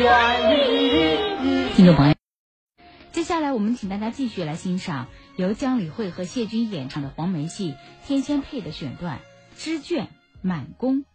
听众朋友，接下来我们请大家继续来欣赏由姜理惠和谢军演唱的黄梅戏《天仙配》的选段《知卷满宫》。